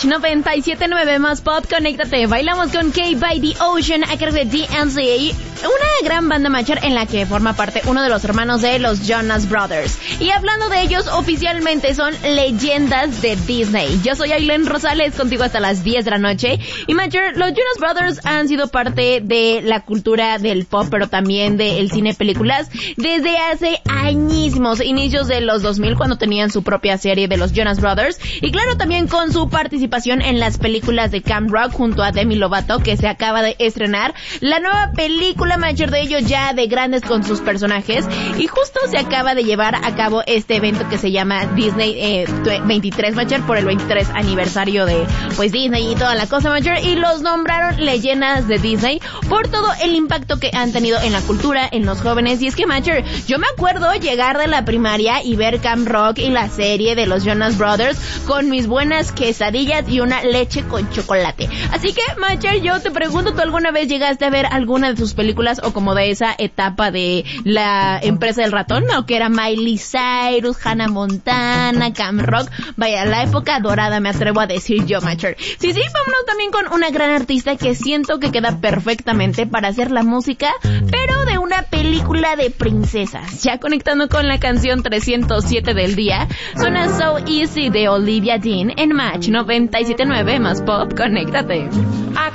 Match 97.9 más pop, conéctate. Bailamos con Cave by the Ocean a cargo de DNCA, una gran banda matcher en la que forma parte uno de los hermanos de los Jonas Brothers. Y hablando de ellos, oficialmente son leyendas de Disney. Yo soy Aileen Rosales, contigo hasta las 10 de la noche. Y matcher, los Jonas Brothers han sido parte de la cultura del pop, pero también del cine, películas, desde hace añísimos, inicios de los 2000, cuando tenían su propia serie de los Jonas Brothers. Y claro, también con su participación en las películas de Camp Rock junto a Demi Lovato, que se acaba de estrenar la nueva película matcher de ellos ya de grandes con sus personajes. Y justo se acaba de llevar a cabo este evento que se llama Disney 23 matcher, por el 23 aniversario de pues Disney y toda la cosa matcher, y los nombraron leyendas de Disney por todo el impacto que han tenido en la cultura, en los jóvenes. Y es que matcher, yo me acuerdo llegar de la primaria y ver Camp Rock y la serie de los Jonas Brothers con mis buenas quesadillas y una leche con chocolate. Así que matcher, yo te pregunto, ¿tú alguna vez llegaste a ver alguna de sus películas o como de esa etapa de la empresa del ratón, o que era Miley Cyrus, Hannah Montana, Camp Rock? Vaya, la época dorada, me atrevo a decir yo, matcher. Sí, vámonos también con una gran artista que siento que queda perfectamente para hacer la música, pero de una película de princesas. Ya conectando con la canción 307 del día, suena So Easy de Olivia Dean en Match 97.9 más pop, conéctate.